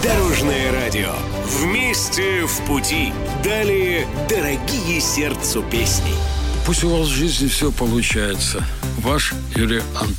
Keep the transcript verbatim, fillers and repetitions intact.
Дорожное радио. Вместе в пути. Далее дорогие сердцу песни. Пусть у вас в жизни все получается. Ваш Юрий Антонов.